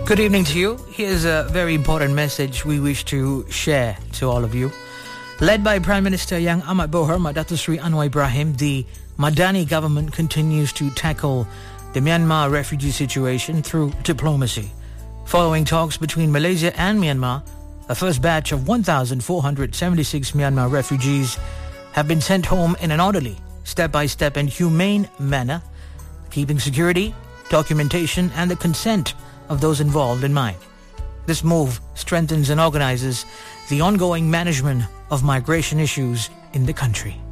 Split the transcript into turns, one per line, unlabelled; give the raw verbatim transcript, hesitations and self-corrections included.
Good evening to you. Here's a very important message we wish to share to all of you. Led by Prime Minister Yang Amat Berhormat Datuk Seri Anwar Ibrahim, the Madani government continues to tackle the Myanmar refugee situation through diplomacy. Following talks between Malaysia and Myanmar, a first batch of one thousand four hundred seventy-six Myanmar refugees have been sent home in an orderly, step-by-step and humane manner, keeping security, documentation and the consent of those involved in mind. This move strengthens and organizes the ongoing management of migration issues in the country.